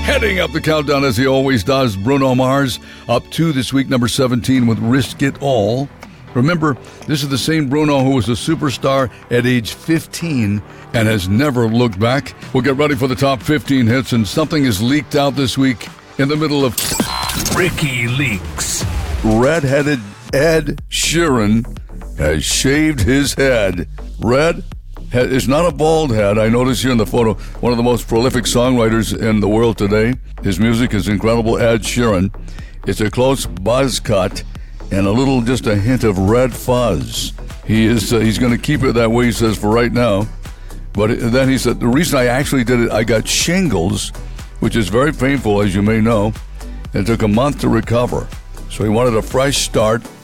Heading up the countdown as he always does, Bruno Mars up to this week, number 17 with Risk It All. Remember, this is the same Bruno who was a superstar at age 15 and has never looked back. We'll get ready for the top 15 hits, and something is leaked out this week in the middle of Ricky Leaks. Red-headed Ed Sheeran has shaved his head. Red is not a bald head. I notice here in the photo, one of the most prolific songwriters in the world today. His music is incredible. Ed Sheeran. It's a close buzz cut and just a hint of red fuzz. He's going to keep it that way, he says, for right now. But then he said, the reason I actually did it, I got shingles, which is very painful, as you may know. It took a month to recover. So he wanted a fresh start.